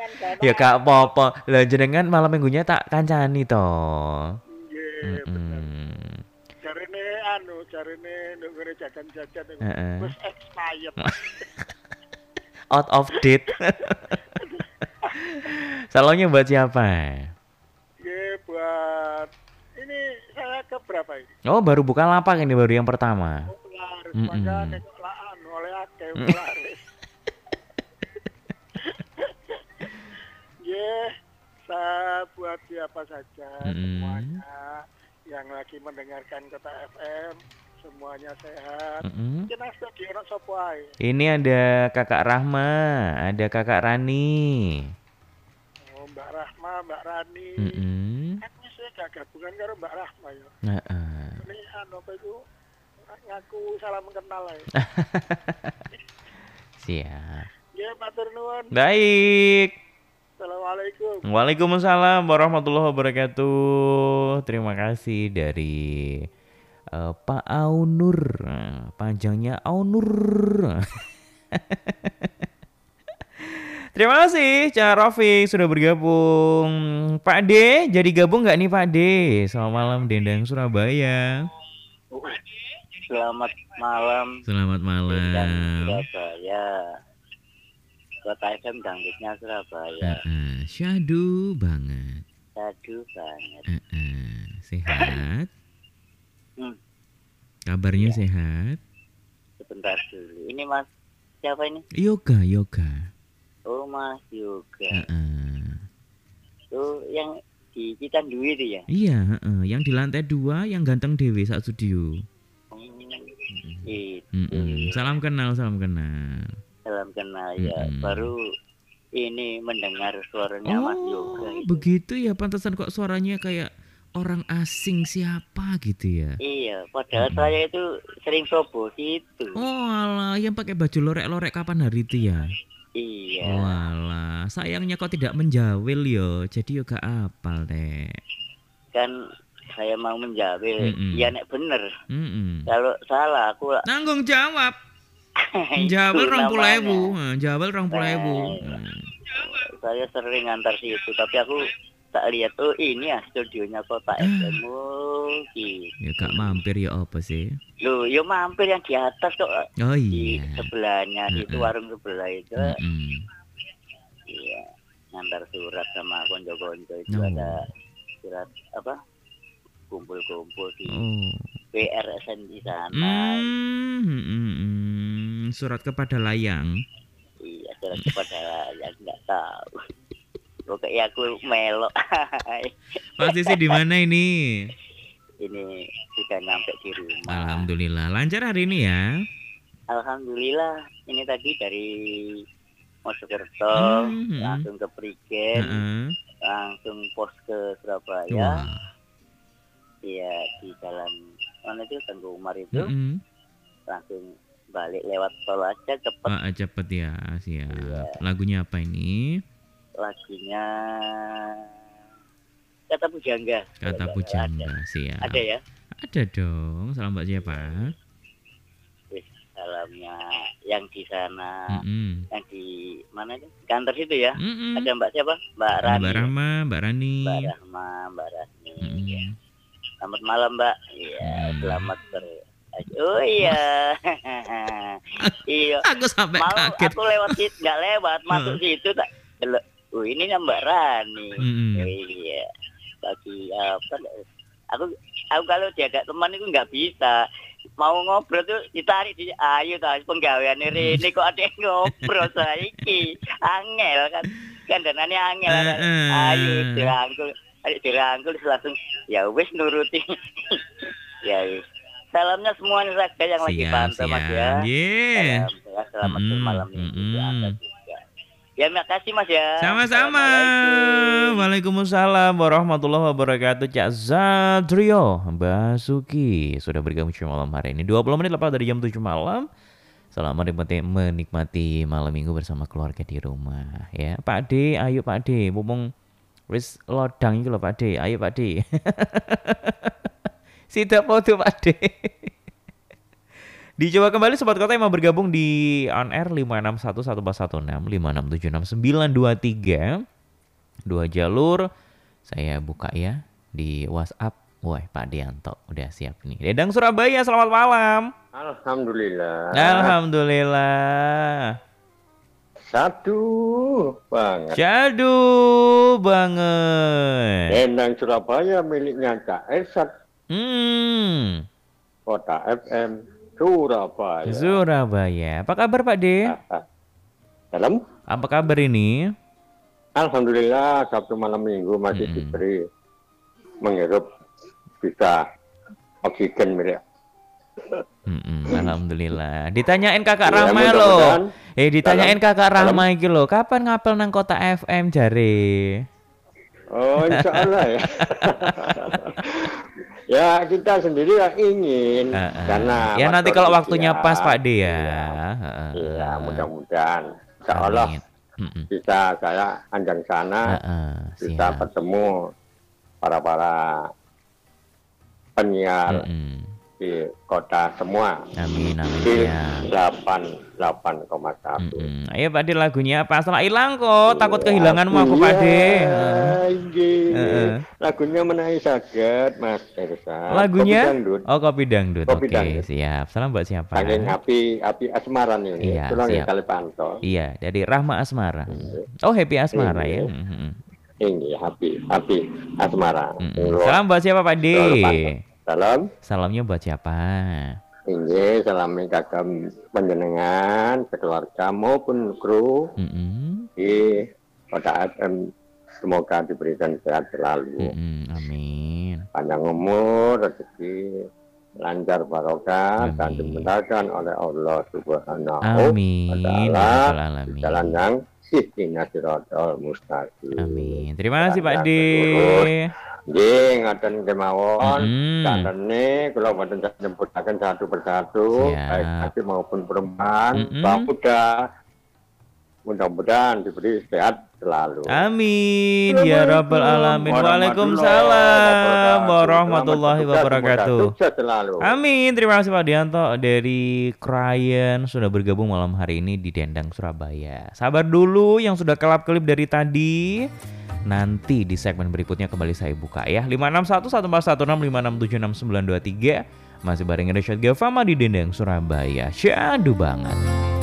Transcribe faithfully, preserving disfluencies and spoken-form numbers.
Ya gak apa-apa. Lah jenengan malam minggunya tak kancani toh. Nggih, bener. Mm-mm. Jarine anu, jarine nduk ngene jajan-jajan niku Heeh. wis expired. Out of date. Salonnya buat siapa? Nggih, buat ini saya ke berapa ini? Oh, baru buka lapak ini baru yang pertama. Oh, laris, mangga Mm-mm. kekok lah anu oleh akeh wong laris. Nggih, saya buat siapa saja Mm-mm. semuanya yang lagi mendengarkan Kota F M, semuanya sehat. Mm-mm. Mungkin studio ono sapa ae. Ini ada Kakak Rahma, ada Kakak Rani. Oh, Mbak Rahma, Mbak Rani. Mm-mm. Aku wis gak gabungan karo Mbak Rahma ya. Heeh. Ini anu apa itu ngaku salam kenal ae. Siap. Nggih, matur nuwun. Baik. Assalamualaikum. Waalaikumsalam warahmatullahi wabarakatuh. Terima kasih dari eh, Pak Aunur. Nah, panjangnya Aunur. Terima kasih Cak Rafiq sudah bergabung. Pak D, jadi gabung nggak nih Pak D? Selamat malam Dendang Surabaya. Selamat malam Selamat Dendang malam. Surabaya. Kota F M dangdutnya Surabaya. Uh-uh. Syahdu banget. Sadu banget. Uh-uh. Sehat? Hmm, Kabarnya ya, sehat? sebentar dulu. Ini Mas siapa ini? Yoga, yoga. Oh, Mas Yoga. Uh-uh. Tuh yang di Citandui itu ya? Iya, uh-uh. Yang di lantai dua yang ganteng dewe saat studio. Hmm, itu. Mm-mm. Salam kenal, salam kenal. Salam kenal ya. Mm-mm. Baru ini mendengar suaranya Mas Yoga Oh, itu. begitu ya. Pantesan kok suaranya kayak orang asing siapa gitu ya. Iya, padahal Mm-mm. saya itu sering sobo situ. Oh alah, yang pakai baju lorek-lorek kapan hari itu ya? Iya, Oh alah, sayangnya kok tidak menjawil yo. Jadi yo gak apal deh. kan saya mau menjawil. Mm-mm. Ya nek bener. Mm-mm. Kalau salah aku Tanggung jawab. itu Jawel rong puluh namanya. ewu, jawel rong puluh ewu. Nah, saya sering ngantar situ, tapi aku tak lihat oh ini ya studionya Kota F M. Oh, gitu. Ya gak mampir ya apa sih? Loh, yo mampir yang di atas kok Oh di iya. sebelahnya itu Heeh. warung sebelah itu. Mm-mm. Iya, ngantar surat sama konco-konco itu Oh. ada surat apa? Kumpul-kumpul di Oh. P R S N di sana. Hmm, hmm, hmm, hmm. Surat kepada layang. Iya, surat kepada yang nggak tahu. Pokoknya aku melok. Posisi di mana ini? Ini sudah nyampe di rumah. Alhamdulillah lancar hari ini ya. Alhamdulillah. Ini tadi dari Mojokerto Hmm, langsung ke Prigen, Heeh. langsung pos ke Surabaya. Wah. Iya, di jalan mana itu Tengku Umar itu Mm-mm. langsung balik lewat tol aja cepet. Wah, cepet ya, siap. Iya. Lagunya apa ini? Lagunya Kata Pujangga. Kata Kalau nggak salah Pujangga, ada. siap. Ada ya? Ada dong. Salam buat siapa? Wis, salamnya yang di sana, Mm-mm. yang di mana itu? Kantor situ ya. Mm-mm. Ada Mbak siapa? Mbak Ada Rani. Mbak Rahma, Mbak Rani. Mbak Rahma, Mbak Rani. Mm-mm. Ya. Selamat malam Mbak. Iya, Hmm. selamat ber. Oh iya. Iya. Aku sampai Mau kaget. aku lewat situ, nggak lewat, masuk situ tak. Delok. Oh ini yang Mbak Rani. Mm-mm. Oh, iya. Bagi apa? Aku aku kalau diajak teman itu nggak bisa. Mau ngobrol tuh ditarik di ayo tas penggawean ini kok ada yang ngobrol saiki. Angel kan. Kandanane angel kan. Heeh. Ayo dirangkul. Ayo dirangkul terus langsung ya wis nuruti. Ya wis. Salamnya semuanya saja yang lagi Siap, pantau Mas ya. siap. Yeah. Salam, ya, selamat Mm-mm, bermalam minggu mm-mm. untuk Anda juga. Ya makasih Mas ya. Sama-sama. Assalamualaikum. Waalaikumsalam warahmatullahi wabarakatuh. Cak Zadrio Basuki sudah bergabung di malam hari ini. dua puluh menit lepas dari jam tujuh malam. Selamat menikmati, menikmati malam minggu bersama keluarga di rumah. Ya, Pak D, ayo Pak D. Mumpung wis lodang iki lho Pak D. Ayo Pak D. Sidak foto Pak D. Dicoba kembali Sobat Kota yang mau bergabung di on air lima enam satu satu empat satu enam lima enam tujuh enam sembilan dua tiga. Dua jalur saya buka ya di WhatsApp. Wah, Pak Dianto udah siap nih. Dedang Surabaya, selamat malam. Alhamdulillah. Alhamdulillah. Satu banget. Jadu banget. Endang Surabaya miliknya Kak Esat. Hmm. Kota F M Surabaya. Surabaya. Apa kabar Pak D? Dalam? Apa kabar ini? Alhamdulillah Sabtu malam minggu masih Mm-mm. diberi menghirup bisa oksigen milik. Mm-mm, Alhamdulillah. Ditanyain Kakak Ya, Rama mudah-mudahan. loh. Eh ditanyain Dalam. Kakak Rama Dalam. iki loh. Kapan ngapel nang Kota F M jare? Oh, insya Allah ya. Ya kita sendiri yang ingin Uh, uh. karena Ya nanti faktor kalau waktunya usia. pas Pak D ya. Iya, Heeh. iya, mudah-mudahan. Insya Allah Amin. Mm-mm. bisa saya anjang sana, Heeh, bisa siap. bertemu para-para penyiar Mm-mm. di kota semua Amin amin di ya. delapan puluh delapan koma satu. Mm-mm. Ayo Pak D lagunya apa? Setelah hilang kok. Takut kehilanganmu aku Pak D. Heeh. Heeh. Lagunya menaik sakit Mas Ersa. Lagunya? Kopi Dangdut. Oh kopi dangdut. Kopi Oke dangdut. siap. Salam buat siapa? Saking api api asmara nih. Iya, Tulang siap. kali pantau. Iya dari Rahma Asmara. Iya. Oh Happy Asmara ya. Iya. Mm-mm. Ini api api asmara. Mm-mm. Salam buat siapa Pak D? Selalu pantau. Salam. Salamnya buat siapa? Ini salami kagem panjenengan, keluarga maupun kru Mm-mm. di Kota F M. Semoga diberikan sehat selalu, Mm-mm. Amin. panjang umur, rezeki, lancar barokah, dan Amin. dimudahkan oleh Allah Subhanahu Amin. wa Ya Ta'ala Rabbal alamin. jalan yang ihdinas siratal mustaqim. Amin. Terima kasih Pak D. Nggih, ngaten kemawon. Mm-mm. Karena kalau boten jemputaken satu persatu, Siap. baik laki maupun perempuan, Mm-mm. Pak Muda, mudah-mudahan diberi sehat selalu. Amin ya Rabbal alamin. Warahmatullahi Waalaikumsalam wabarakatuh. warahmatullahi Selamat bertugas, wabarakatuh. semoga sukses selalu. Amin. Terima kasih Pak Dianto dari Krayen sudah bergabung malam hari ini di Dendang Surabaya. Sabar dulu yang sudah kelap-kelip dari tadi. Nanti di segmen berikutnya kembali saya buka ya. lima enam satu satu empat satu enam lima enam tujuh enam sembilan dua tiga. Masih bareng Irsyad Gafama di Dendang Surabaya. Syadu banget.